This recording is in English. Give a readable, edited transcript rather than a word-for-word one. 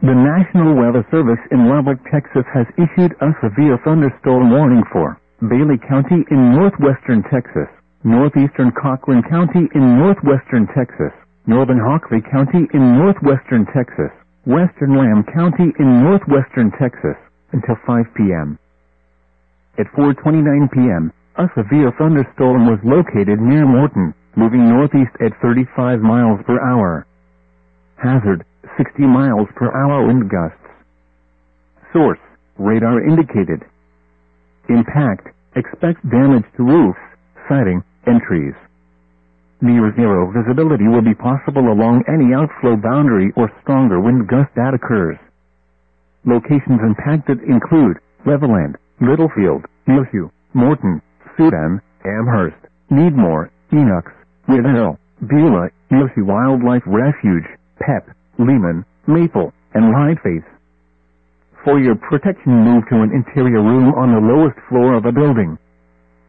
The National Weather Service in Lubbock, Texas has issued a severe thunderstorm warning for Bailey County in northwestern Texas, northeastern Cochran County in northwestern Texas, northern Hockley County in northwestern Texas, western Lamb County in northwestern Texas, until 5 p.m. At 4:29 p.m., a severe thunderstorm was located near Morton, moving northeast at 35 miles per hour. Hazard, 60 miles per hour wind gusts. Source, radar indicated. Impact, expect damage to roofs, siding, and trees. Near zero visibility will be possible along any outflow boundary or stronger wind gust that occurs. Locations impacted include Levelland, Littlefield, Hillsview, Morton, Sudan, Amherst, Needmore, Enox, Whittle, Beulah, Hillsview Wildlife Refuge, Pep, Lehman, Maple, and Whiteface. For your protection, move to an interior room on the lowest floor of a building.